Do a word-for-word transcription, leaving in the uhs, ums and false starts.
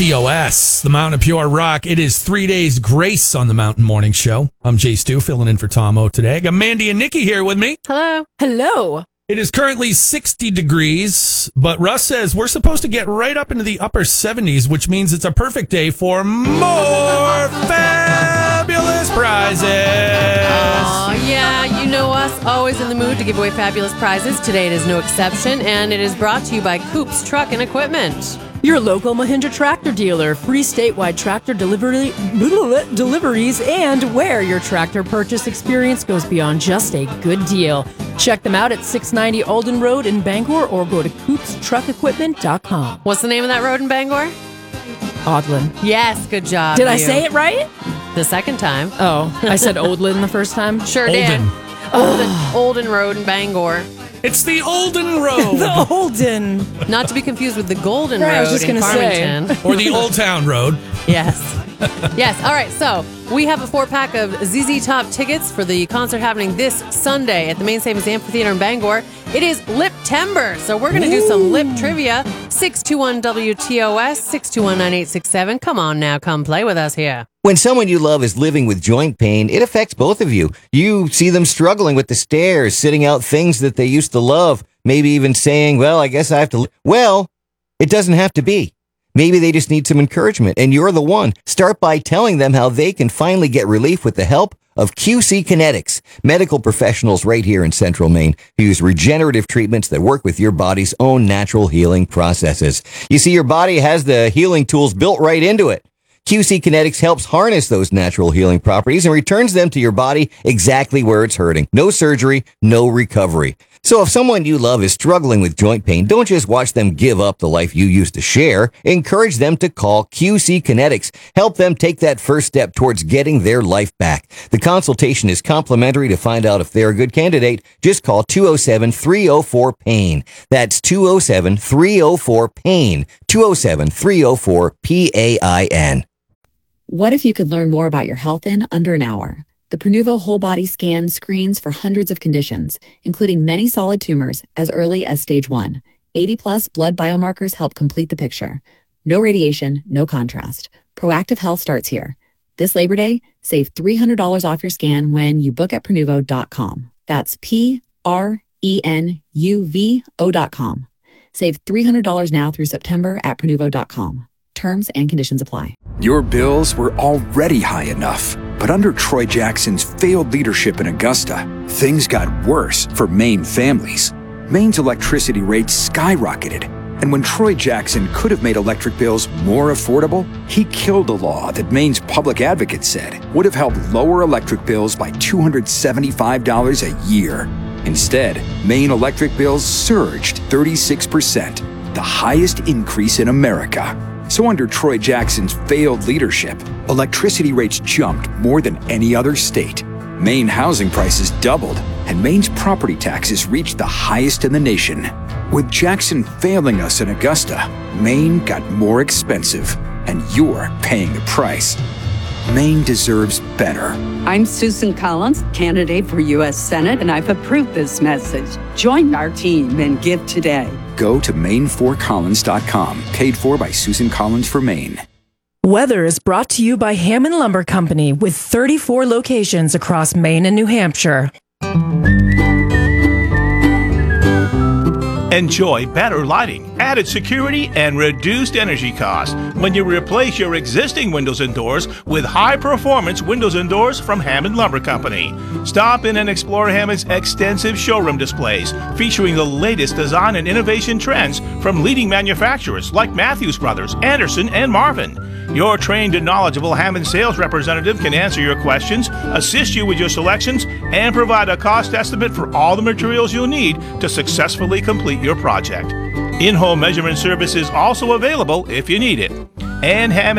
T O S, the Mountain of Pure Rock. It is three days grace on the Mountain Morning Show. I'm Jay Stu, filling in for Tom O today. I got Mandy and Nikki here with me. Hello. Hello. It is currently sixty degrees, but Russ says we're supposed to get right up into the upper seventies, which means it's a perfect day for more fabulous prizes. Oh, yeah, you know us, always in the mood to give away fabulous prizes. Today it is no exception, and it is brought to you by Coops Truck and Equipment. Your local Mahindra tractor dealer, free statewide tractor delivery, deliveries, and where your tractor purchase experience goes beyond just a good deal. Check them out at six ninety Alden Road in Bangor or go to coops truck equipment dot com. What's the name of that road in Bangor? Odlin. Yes, good job. Did I you. say it right? The second time. Oh, I said Odlin the first time? Sure Olden. did. Olden. Olden Road in Bangor. It's the Olden Road. The Olden. Not to be confused with the Golden Right, I Road was just in gonna say. Farmington. Or the Old Town Road. Yes. Yes. All right. So we have a four pack of Z Z Top tickets for the concert happening this Sunday at the Main Savings Amphitheater in Bangor. It is Lip-Tember. So we're going to do some lip trivia. six two one W T O S, six two one nine eight six seven. Come on now. Come play with us here. When someone you love is living with joint pain, it affects both of you. You see them struggling with the stairs, sitting out things that they used to love, maybe even saying, well, I guess I have to. Li-. Well, it doesn't have to be. Maybe they just need some encouragement, and you're the one. Start by telling them how they can finally get relief with the help of Q C Kinetics, medical professionals right here in Central Maine who use regenerative treatments that work with your body's own natural healing processes. You see, your body has the healing tools built right into it. Q C Kinetics helps harness those natural healing properties and returns them to your body exactly where it's hurting. No surgery, no recovery. So if someone you love is struggling with joint pain, don't just watch them give up the life you used to share. Encourage them to call Q C Kinetics. Help them take that first step towards getting their life back. The consultation is complimentary. To find out if they're a good candidate, just call two oh seven, three oh four, PAIN. That's two oh seven, three oh four, PAIN. two oh seven, three oh four, P A I N. What if you could learn more about your health in under an hour? The Prenuvo Whole Body Scan screens for hundreds of conditions, including many solid tumors as early as stage one. eighty plus blood biomarkers help complete the picture. No radiation, no contrast. Proactive health starts here. This Labor Day, save three hundred dollars off your scan when you book at prenuvo dot com. That's P R E N U V O dot com. Save three hundred dollars now through September at prenuvo dot com. Terms and conditions apply. Your bills were already high enough, but under Troy Jackson's failed leadership in Augusta, things got worse for Maine families. Maine's electricity rates skyrocketed, and when Troy Jackson could have made electric bills more affordable, he killed a law that Maine's public advocate said would have helped lower electric bills by two hundred seventy-five dollars a year. Instead, Maine electric bills surged thirty-six percent, the highest increase in America. So under Troy Jackson's failed leadership, electricity rates jumped more than any other state. Maine housing prices doubled, and Maine's property taxes reached the highest in the nation. With Jackson failing us in Augusta, Maine got more expensive, and you're paying the price. Maine deserves better. I'm Susan Collins, candidate for U S Senate, and I've approved this message. Join our team and give today. Go to maine for collins dot com, paid for by Susan Collins for Maine. Weather is brought to you by Hammond Lumber Company with thirty-four locations across Maine and New Hampshire. Enjoy better lighting, added security, and reduced energy costs when you replace your existing windows and doors with high-performance windows and doors from Hammond Lumber Company. Stop in and explore Hammond's extensive showroom displays featuring the latest design and innovation trends from leading manufacturers like Matthews Brothers, Anderson, and Marvin. Your trained and knowledgeable Hammond sales representative can answer your questions, assist you with your selections, and provide a cost estimate for all the materials you'll need to successfully complete your project. In-home measurement service is also available if you need it. And Hammond